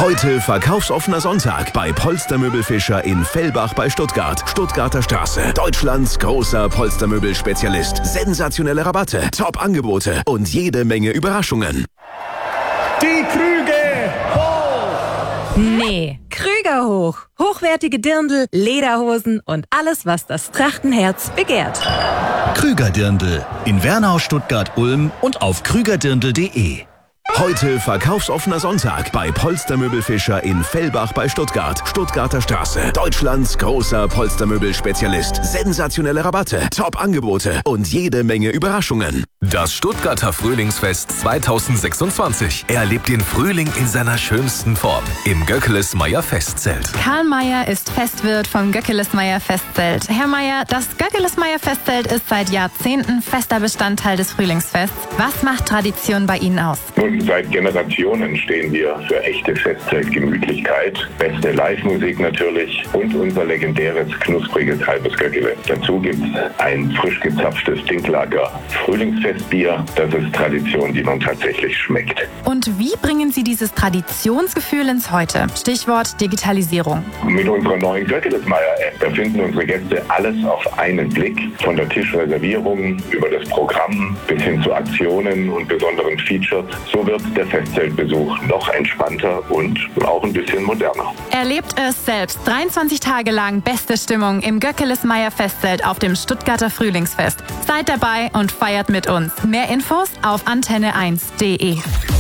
Heute verkaufsoffener Sonntag bei Polstermöbelfischer in Fellbach bei Stuttgart. Stuttgarter Straße. Deutschlands großer Polstermöbelspezialist. Sensationelle Rabatte, Top-Angebote und jede Menge Überraschungen. Die Krüge hoch! Nee, Krüger hoch. Hochwertige Dirndl, Lederhosen und alles, was das Trachtenherz begehrt. Krüger Dirndl in Wernau, Stuttgart, Ulm und auf krügerdirndl.de. Heute verkaufsoffener Sonntag bei Polstermöbelfischer in Fellbach bei Stuttgart. Stuttgarter Straße. Deutschlands großer Polstermöbelspezialist. Sensationelle Rabatte, Top-Angebote und jede Menge Überraschungen. Das Stuttgarter Frühlingsfest 2026 erlebt den Frühling in seiner schönsten Form im Göckeles-Meyer Festzelt. Karl Mayer ist Festwirt vom Göckeles-Meyer Festzelt. Herr Mayer, das Göckeles-Meyer Festzelt ist seit Jahrzehnten fester Bestandteil des Frühlingsfests. Was macht Tradition bei Ihnen aus? Nun, seit Generationen stehen wir für echte Festzeltgemütlichkeit, beste Live-Musik natürlich und unser legendäres, knuspriges halbes Göckele. Dazu gibt es ein frisch gezapftes Dinklager Frühlingsfestbier. Das ist Tradition, die nun tatsächlich schmeckt. Und wie bringen Sie dieses Traditionsgefühl ins Heute? Stichwort Digitalisierung. Mit unserer neuen Göckeles-Meyer-App, da finden unsere Gäste alles auf einen Blick. Von der Tischreservierung über das Programm bis hin zu Aktionen und besonderen Features. So wird der Festzeltbesuch noch entspannter und auch ein bisschen moderner. Erlebt es selbst. 23 Tage lang beste Stimmung im Göckeles-Meyer Festzelt auf dem Stuttgarter Frühlingsfest. Seid dabei und feiert mit uns. Mehr Infos auf antenne1.de.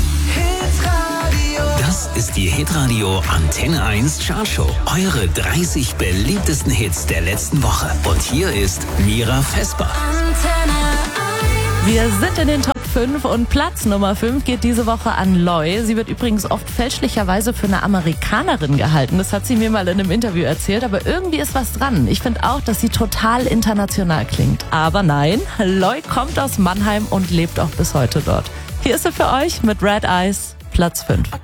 Das ist die Hitradio Antenne 1 Chartshow. Eure 30 beliebtesten Hits der letzten Woche. Und hier ist Mira Vesper. Wir sind in den Top 5 und Platz Nummer 5 geht diese Woche an Loy. Sie wird übrigens oft fälschlicherweise für eine Amerikanerin gehalten. Das hat sie mir mal in einem Interview erzählt, aber irgendwie ist was dran. Ich finde auch, dass sie total international klingt. Aber nein, Loy kommt aus Mannheim und lebt auch bis heute dort. Hier ist sie für euch mit Red Eyes, Platz 5.